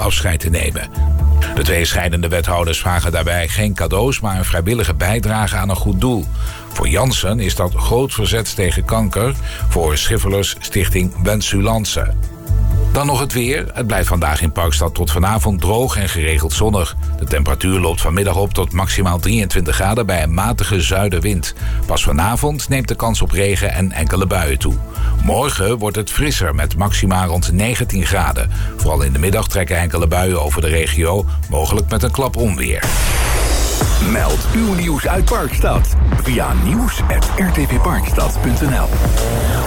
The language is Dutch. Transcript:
afscheid te nemen. De 2 scheidende wethouders vragen daarbij geen cadeaus, maar een vrijwillige bijdrage aan een goed doel. Voor Jansen is dat groot verzet tegen kanker, voor Schiffelers Stichting Wensulance. Dan nog het weer. Het blijft vandaag in Parkstad tot vanavond droog en geregeld zonnig. De temperatuur loopt vanmiddag op tot maximaal 23 graden bij een matige zuidenwind. Pas vanavond neemt de kans op regen en enkele buien toe. Morgen wordt het frisser met maxima rond 19 graden. Vooral in de middag trekken enkele buien over de regio, mogelijk met een klap onweer. Meld uw nieuws uit Parkstad via nieuws@rtvparkstad.nl.